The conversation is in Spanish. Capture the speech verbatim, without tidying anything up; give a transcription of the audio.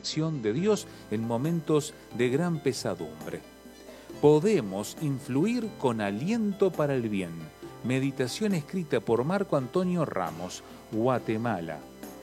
dirección de Dios en momentos de gran pesadumbre. Podemos influir con aliento para el bien. Meditación escrita por Marco Antonio Ramos, Guatemala.